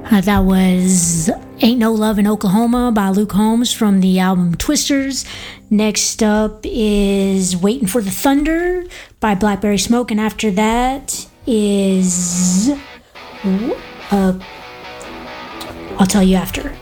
That was Ain't No Love in Oklahoma by Luke Holmes from the album Twisters. Next up is Waiting for the Thunder by Blackberry Smoke. And after that is... I'll tell you after.